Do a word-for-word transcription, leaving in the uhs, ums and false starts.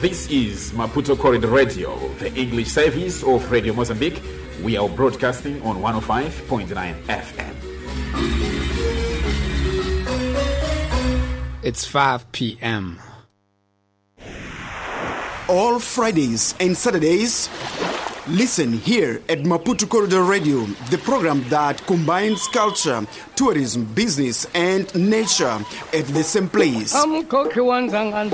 This is Maputo Corridor Radio, the English service of Radio Mozambique. We are broadcasting on one oh five point nine F M. It's five p.m. All Fridays and Saturdays, listen here at Maputo Corridor Radio, the program that combines culture, tourism, business, and nature at the same place.